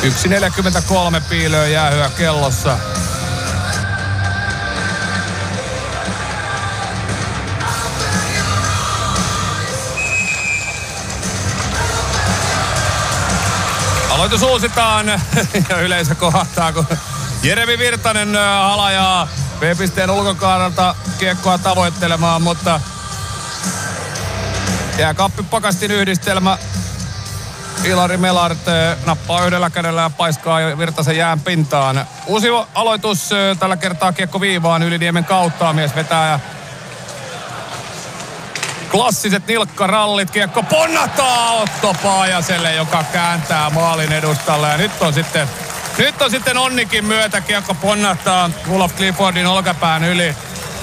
1.43 piilöä jäähyä kellossa. Aloitus uusitaan ja yleisö kohahtaa, kun Jeremi Virtanen halajaa B-pisteen ulkokaaralta kiekkoa tavoittelemaan, mutta jääkaappipakastin yhdistelmä. Ilari Melart nappaa yhdellä kädellä ja paiskaa Virtasen jään pintaan. Uusi aloitus tällä kertaa kiekko viivaan Yliniemen kautta. Mies vetää ja klassiset nilkkarallit. Kiekko ponnahtaa Otto Paajaselle, joka kääntää maalin edustalle. Ja nyt on sitten onnikin myötä. Kiekko ponnahtaa Olaf Cliffordin olkapään yli.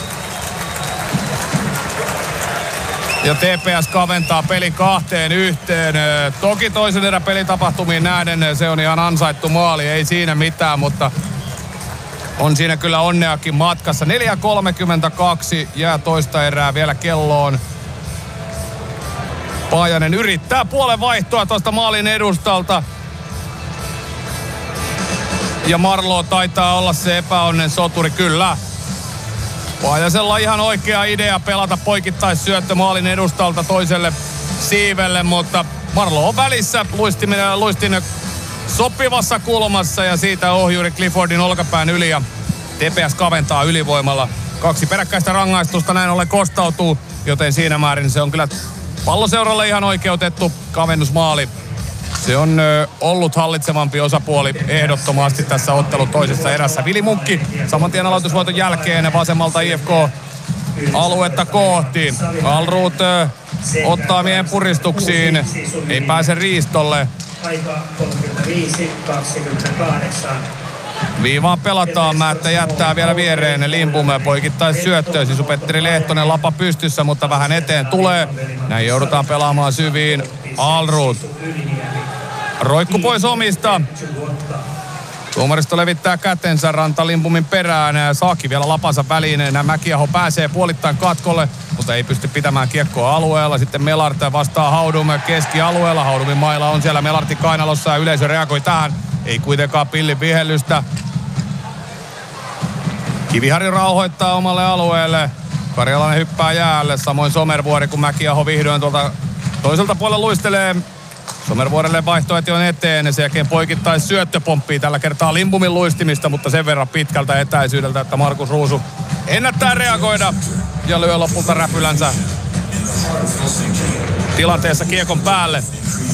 Ja TPS kaventaa peli 2-1. Toki toisen erän pelitapahtumiin nähden se on ihan ansaittu maali. Ei siinä mitään, mutta on siinä kyllä onneakin matkassa. 4.32 jää toista erää vielä kelloon. Paajanen yrittää puolen vaihtoa tuosta maalin edustalta. Ja Marlo taitaa olla se epäonnen soturi, kyllä. Paajasella ihan oikea idea pelata poikittaissyöttö maalin edustalta toiselle siivelle, mutta Marlo on välissä, luistin sopivassa kulmassa ja siitä ohjuri Cliffordin olkapään yli ja TPS kaventaa ylivoimalla. 2 peräkkäistä rangaistusta näin ollen kostautuu, joten siinä määrin se on kyllä Palloseuralle ihan oikeutettu kavennusmaali. Se on ollut hallitsevampi osapuoli ehdottomasti tässä ottelun toisessa erässä. Vili Munkki saman tien aloitusvoiton jälkeen vasemmalta IFK-aluetta kohti. Alruut ottaa miehen puristuksiin, ei pääse riistolle. Aika 35-28. Viivaan pelataan, Määttä jättää vielä viereen Limpum poikittais syöttöön. Sisu-Petteri Lehtonen lapa pystyssä, mutta vähän eteen tulee. Näin joudutaan pelaamaan syviin. Alruut. Roikku pois omista. Tuomaristo levittää kätensä Ranta Limpumin perään. Saakin vielä lapansa väliin. Mäkiaho pääsee puolittain katkolle, mutta ei pysty pitämään kiekkoa alueella. Sitten Melart vastaa Haudum keskialueella. Haudumin mailla on siellä Melartin kainalossa ja yleisö reagoi tähän. Ei kuitenkaan pillin vihellystä. Kiviharju rauhoittaa omalle alueelle. Karjalainen hyppää jäälle. Samoin Somervuori, kun Mäkiaho vihdoin tuolta toiselta puolella luistelee. Somervuorelle vaihtoehto on eteen. Sen jälkeen poikittais syöttö pomppii tällä kertaa Limpumin luistimista, mutta sen verran pitkältä etäisyydeltä, että Markus Ruusu ennättää reagoida ja lyö lopulta räpylänsä tilanteessa kiekon päälle.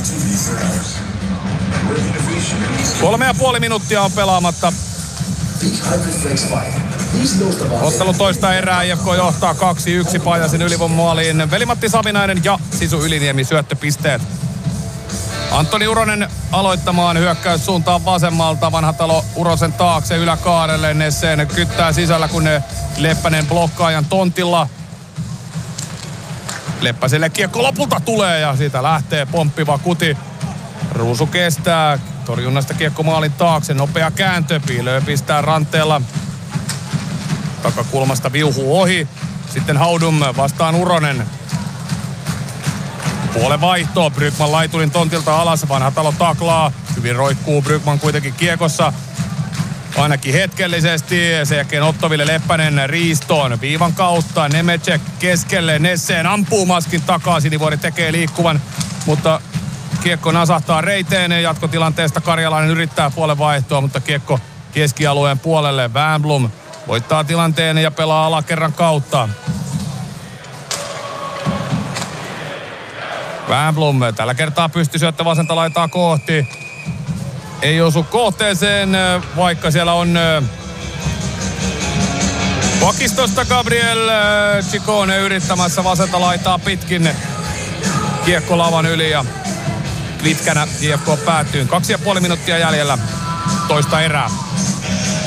3,5 minuuttia on pelaamatta. Ottelun toista erää IFK johtaa 2-1 Paajasen ylivoimaaliin. Veli-Matti Savinainen ja Sisu Yliniemi syöttöpisteet. Antoni Uronen aloittamaan hyökkäys suuntaan vasemmalta. Vanhatalo Urosen taakse yläkaarelle. Nesseen kyttää sisällä, kun Leppänen blokkaajan tontilla. Leppäselle kiekko lopulta tulee ja siitä lähtee pomppiva kuti. Ruusu kestää. Torjunnasta kiekko maalin taakse. Nopea kääntö. Piilöö pistää ranteella. Takakulmasta viuhuu ohi. Sitten Haudum vastaan Uronen. Puolen vaihtoa. Brygman laitulin tontilta alas. Vanhatalo taklaa. Hyvin roikkuu Brygman kuitenkin kiekossa. Ainakin hetkellisesti. Sen jälkeen Ottoville Leppänen riistoon. Viivan kautta. Nemecek keskelle. Nesseen ampuu maskin takaa. Sinivuori tekee liikkuvan. Mutta kiekko nasahtaa reiteen. Jatkotilanteesta Karjalainen yrittää puolen vaihtoa. Mutta kiekko keskialueen puolelle. Wernbloom voittaa tilanteen ja pelaa alakerran kautta. Wernbloom tällä kertaa pystysyöttö vasenta laitaa kohti. Ei osu kohteeseen, vaikka siellä on pakistosta Gabriel Ciccone yrittämässä vasenta laitaa pitkin kiekko lavan yli ja pitkänä IFK päättyy. 2,5 minuuttia jäljellä toista erää.